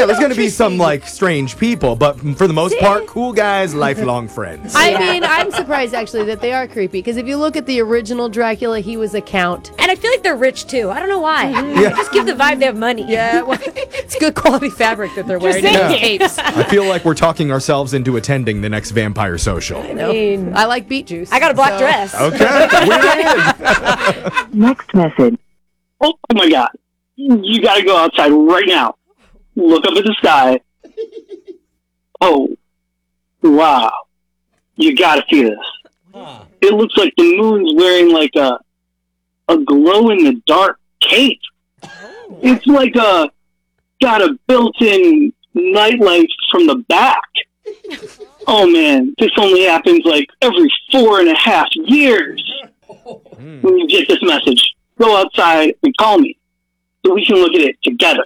Yeah, there's going to be some, like, strange people, but for the most part, cool guys, lifelong friends. I mean, I'm surprised, actually, that they are creepy, because if you look at the original Dracula, he was a count. And I feel like they're rich, too. I don't know why. Yeah. I just give the vibe they have money. Yeah, well, it's good quality fabric that they're wearing. saying. And capes. I feel like we're talking ourselves into attending the next Vampire Social. I mean, I like beet juice. I got a black dress. Okay, we're in. Next message. Oh my God. You got to go outside right now. Look up at the sky. Oh, wow. You got to see this. It looks like the moon's wearing like a glow-in-the-dark cape. It's like got a built-in nightlight from the back. Oh, man. This only happens like every 4.5 years. When you get this message, go outside and call me so we can look at it together.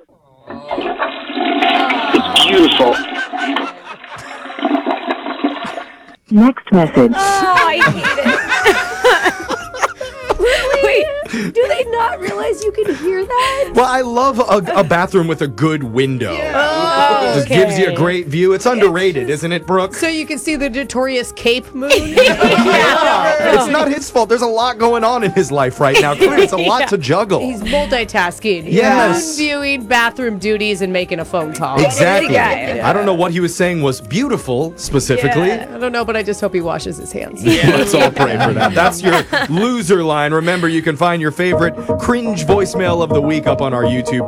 It's beautiful. Next message. Oh, I hate it. Wait, do they not realize you can hear that? Well, I love a bathroom with a good window. Oh, Just gives you a great view. It's underrated, isn't it, Brooke? So you can see the notorious Cape Moon? It's not his fault. There's a lot going on in his life right now. Clearly, it's a lot to juggle. He's multitasking. Yes. Moon viewing, bathroom duties, and making a phone call. Exactly. guy. I don't know what he was saying was beautiful specifically. I don't know, but I just hope he washes his hands. Let's all pray for that. That's your loser line. Remember, you can find your favorite cringe voicemail of the week up on our YouTube